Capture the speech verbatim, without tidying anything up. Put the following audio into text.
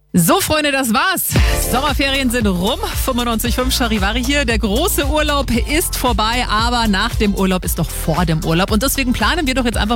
So, Freunde, das war's. Sommerferien sind rum. fünfundneunzig Komma fünf Charivari hier. Der große Urlaub ist vorbei, aber nach dem Urlaub ist doch vor dem Urlaub. Und deswegen planen wir doch jetzt einfach